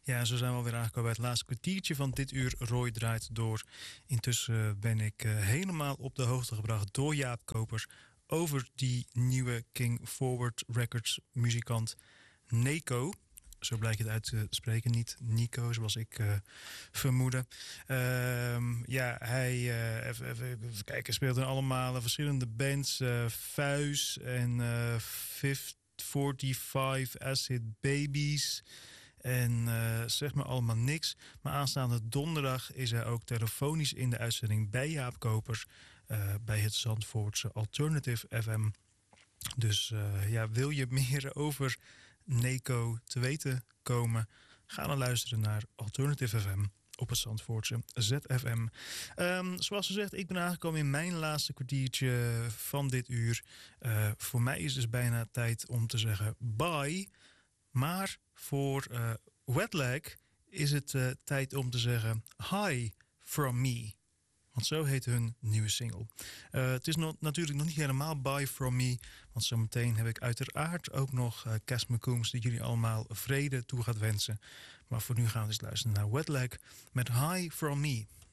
Ja, zo zijn we alweer aangekomen bij het laatste kwartiertje van dit uur. Roy draait door. Intussen ben ik helemaal op de hoogte gebracht door Jaap Kopers over die nieuwe King Forward Records muzikant Neko. Zo blijkt het uit te spreken, niet Nico, zoals ik vermoedde. Hij even kijken, speelt in allemaal verschillende bands. Vuis en 45 Acid Babies. En zeg maar allemaal niks. Maar aanstaande donderdag is hij ook telefonisch in de uitzending bij Jaap Kopers. Bij het Zandvoortse Alternative FM. Dus wil je meer over Neko te weten komen? Ga dan luisteren naar Alternative FM op het Zandvoortse ZFM. Zoals gezegd, ik ben aangekomen in mijn laatste kwartiertje van dit uur. Voor mij is dus bijna tijd om te zeggen bye. Maar voor Wetlag is het tijd om te zeggen hi from me. Want zo heet hun nieuwe single. Het is natuurlijk nog niet helemaal Bye From Me. Want zometeen heb ik uiteraard ook nog Cass McCombs die jullie allemaal vrede toe gaat wensen. Maar voor nu gaan we eens luisteren naar Wetlag met Hi From Me.